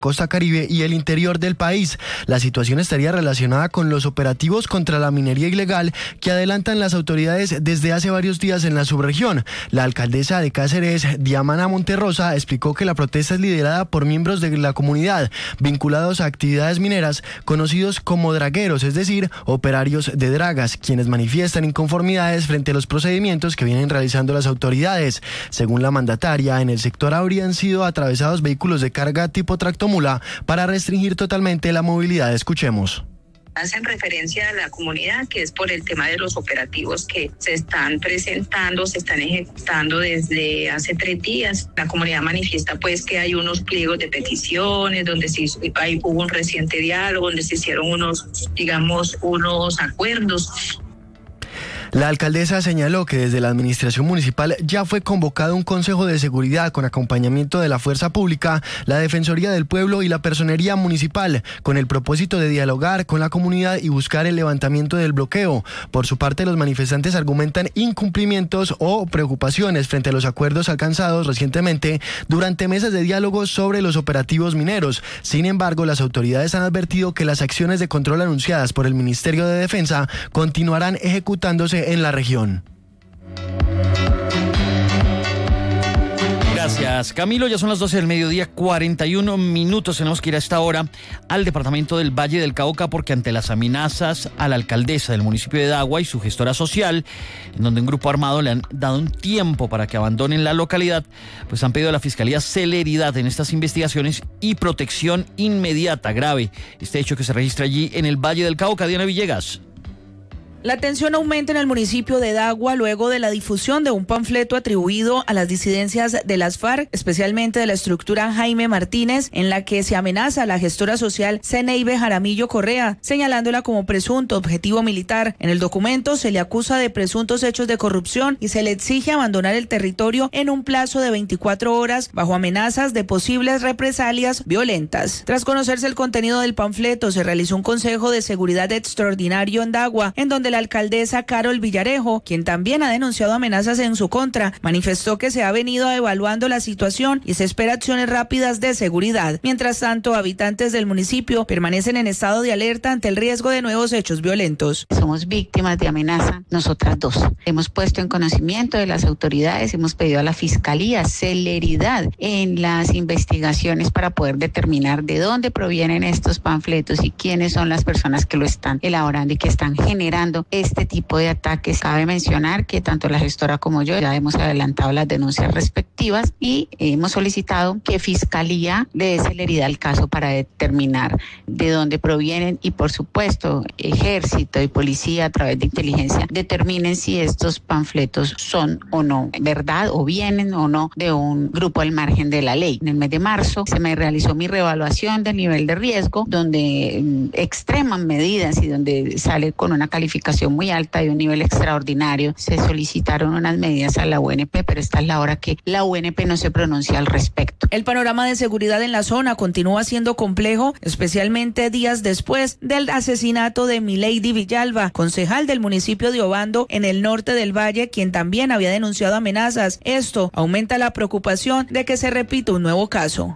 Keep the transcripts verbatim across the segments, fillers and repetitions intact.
Costa Caribe y el interior del país. La situación estaría relacionada con los operativos contra la minería ilegal que adelantan las autoridades desde hace varios días en la subregión. La alcaldesa de Cáceres, Diamana Monterrosa, explicó que la protesta es liderada por miembros de la comunidad vinculados a actividades mineras conocidos como dragueros, es decir, operarios de dragas, quienes manifiestan inconformidades frente a los procedimientos que vienen realizando las autoridades. Según la mandataria, en el sector habrían sido atravesados vehículos de carga tipo tractomula para restringir totalmente la movilidad. Escuchemos. Hacen referencia a la comunidad, que es por el tema de los operativos que se están presentando, se están ejecutando desde hace tres días. La comunidad manifiesta pues que hay unos pliegos de peticiones, donde se hizo, hay, hubo un reciente diálogo, donde se hicieron unos, digamos, unos acuerdos. La alcaldesa señaló que desde la administración municipal ya fue convocado un consejo de seguridad con acompañamiento de la fuerza pública, la Defensoría del Pueblo y la Personería Municipal, con el propósito de dialogar con la comunidad y buscar el levantamiento del bloqueo. Por su parte, los manifestantes argumentan incumplimientos o preocupaciones frente a los acuerdos alcanzados recientemente durante mesas de diálogo sobre los operativos mineros. Sin embargo, las autoridades han advertido que las acciones de control anunciadas por el Ministerio de Defensa continuarán ejecutándose en la región. Gracias, Camilo. Ya son las doce del mediodía, cuarenta y uno minutos. Tenemos que ir a esta hora al departamento del Valle del Cauca porque ante las amenazas a la alcaldesa del municipio de Dagua y su gestora social, en donde un grupo armado le han dado un tiempo para que abandonen la localidad, pues han pedido a la Fiscalía celeridad en estas investigaciones y protección inmediata. Grave este hecho que se registra allí en el Valle del Cauca. Diana Villegas. La tensión aumenta en el municipio de Dagua luego de la difusión de un panfleto atribuido a las disidencias de las FARC, especialmente de la estructura Jaime Martínez, en la que se amenaza a la gestora social Zeneibe Jaramillo Correa, señalándola como presunto objetivo militar. En el documento se le acusa de presuntos hechos de corrupción y se le exige abandonar el territorio en un plazo de veinticuatro horas bajo amenazas de posibles represalias violentas. Tras conocerse el contenido del panfleto, se realizó un consejo de seguridad extraordinario en Dagua, en donde la alcaldesa Carol Villarejo, quien también ha denunciado amenazas en su contra, manifestó que se ha venido evaluando la situación y se espera acciones rápidas de seguridad. Mientras tanto, habitantes del municipio permanecen en estado de alerta ante el riesgo de nuevos hechos violentos. Somos víctimas de amenaza, nosotras dos. Hemos puesto en conocimiento de las autoridades, hemos pedido a la Fiscalía celeridad en las investigaciones para poder determinar de dónde provienen estos panfletos y quiénes son las personas que lo están elaborando y que están generando este tipo de ataques. Cabe mencionar que tanto la gestora como yo ya hemos adelantado las denuncias respectivas y hemos solicitado que Fiscalía le dé celeridad al caso para determinar de dónde provienen y, por supuesto, Ejército y Policía a través de inteligencia determinen si estos panfletos son o no verdad o vienen o no de un grupo al margen de la ley. En el mes de marzo se me realizó mi reevaluación del nivel de riesgo, donde extreman medidas y donde sale con una calificación muy alta y un nivel extraordinario. Se solicitaron unas medidas a la U N P, pero esta es la hora que la U N P no se pronuncia al respecto. El panorama de seguridad en la zona continúa siendo complejo, especialmente días después del asesinato de Milady Villalba, concejal del municipio de Obando en el norte del Valle, quien también había denunciado amenazas. Esto aumenta la preocupación de que se repita un nuevo caso.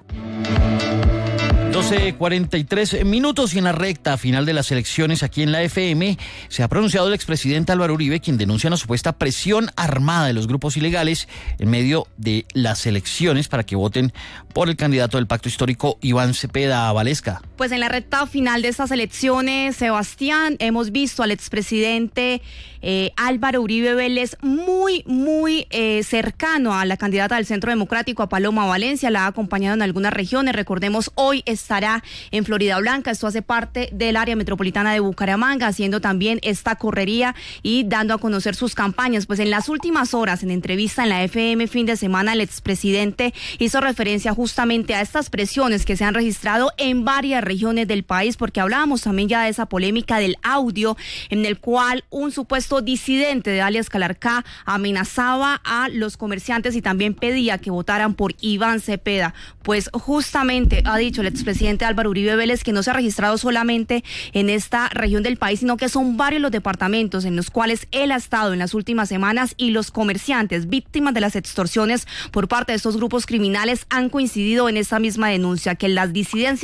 doce cuarenta y tres minutos y en la recta final de las elecciones aquí en la F M se ha pronunciado el expresidente Álvaro Uribe, quien denuncia una supuesta presión armada de los grupos ilegales en medio de las elecciones para que voten por el candidato del pacto histórico Iván Cepeda. Valesca. Pues en la recta final de estas elecciones, Sebastián, hemos visto al expresidente eh, Álvaro Uribe Vélez muy, muy eh, cercano a la candidata del Centro Democrático, a Paloma Valencia, la ha acompañado en algunas regiones. Recordemos, hoy estará en Florida Blanca, esto hace parte del área metropolitana de Bucaramanga, haciendo también esta correría y dando a conocer sus campañas. Pues en las últimas horas, en entrevista en la F M fin de semana, el expresidente hizo referencia justamente a estas presiones que se han registrado en varias regiones del país, porque hablábamos también ya de esa polémica del audio en el cual un supuesto disidente de alias Calarcá amenazaba a los comerciantes y también pedía que votaran por Iván Cepeda. Pues justamente ha dicho el expresidente Álvaro Uribe Vélez que no se ha registrado solamente en esta región del país, sino que son varios los departamentos en los cuales él ha estado en las últimas semanas, y los comerciantes víctimas de las extorsiones por parte de estos grupos criminales han coincidido en esta misma denuncia, que las disidencias